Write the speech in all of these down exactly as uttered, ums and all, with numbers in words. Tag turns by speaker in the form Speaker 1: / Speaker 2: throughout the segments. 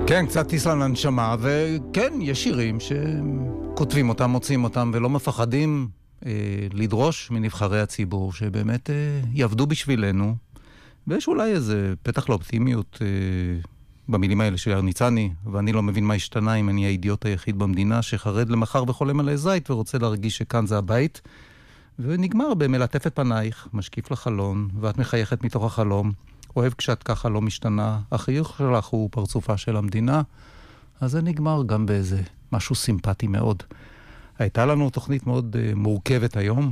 Speaker 1: כן, קצת טיסה לנשמה, וכן, יש שירים שכותבים אותם, מוצאים אותם, ולא מפחדים אה, לדרוש מנבחרי הציבור, שבאמת אה, יעבדו בשבילנו, ויש אולי איזה פתח לאופטימיות אה, במילים האלה של ניצני, ואני לא מבין מה השתנה אם אני האידיוט היחיד במדינה, שחרד למחר וחולם על זית, ורוצה להרגיש שכאן זה הבית, ונגמר במלטפת פנייך, משקיף לחלון, ואת מחייכת מתוך החלום, אוהב כשאת ככה לא משתנה, החיוך שלך הוא פרצופה של המדינה, אז זה נגמר גם באיזה משהו סימפטי מאוד. הייתה לנו תוכנית מאוד uh, מורכבת היום,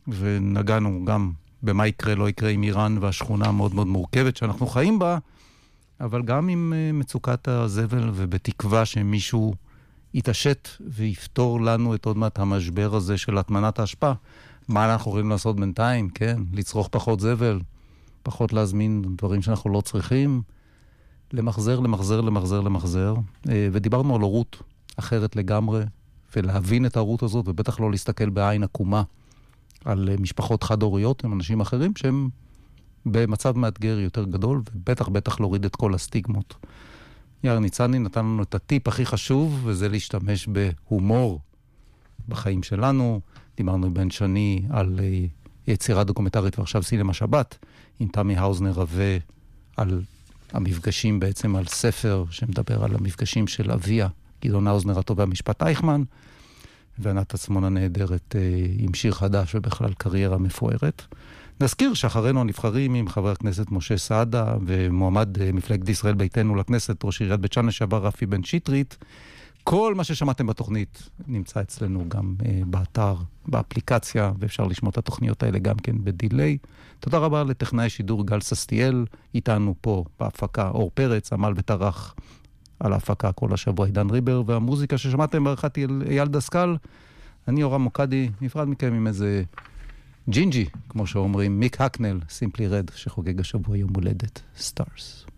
Speaker 1: ונגענו גם במה יקרה, לא יקרה עם איראן והשכונה המאוד מאוד מורכבת שאנחנו חיים בה, אבל גם עם uh, מצוקת הזבל, ובתקווה שמישהו יתעשת ויפתור לנו את עוד מעט המשבר הזה של התמנת ההשפעה. מה אנחנו יכולים לעשות בינתיים? כן, לצרוך פחות זבל, פחות להזמין דברים שאנחנו לא צריכים, למחזר, למחזר, למחזר, למחזר. ודיברנו על הורות אחרת לגמרי, ולהבין את ההורות הזאת, ובטח לא להסתכל בעין עקומה על משפחות חד-הוריות, עם אנשים אחרים שהם במצב מאתגר יותר גדול, ובטח בטח להוריד את כל הסטיגמות. יאיר ניצני נתן לנו את הטיפ הכי חשוב, וזה להשתמש בהומור בחיים שלנו. דיברנו עם בן שני על יצירה דוקומנטרית, ועכשיו סינמה שבת, עם תמי האוזנר רווה על המפגשים, בעצם על ספר שמדבר על המפגשים של אביה, גדעון האוזנר הטוב והמשפט אייכמן, וענת עצמון הנהדרת עם שיר חדש ובכלל קריירה מפוארת. נזכיר שאחרינו הנבחרים עם חבר הכנסת משה סעדה ומועמד מפלגת ישראל ביתנו לכנסת, ראש עיריית בית שאן לשעבר רפי בן שטרית. כל מה ששמעתם בתוכנית נמצא אצלנו גם uh, באתר, באפליקציה, ואפשר לשמוע את התוכניות האלה גם כן בדילי. תודה רבה לטכנאי שידור גל ססטיאל, איתנו פה בהפקה אור פרץ, עמל וטרח על ההפקה כל השבוע עידן ריבר, והמוזיקה ששמעתם בערכת אייל דסקל. אני אורם מוקדי, נפרד מכם עם איזה ג'ינג'י, כמו שאומרים, מיק הקנל, סימפלי רד, שחוגג השבוע יום הולדת, סטארס.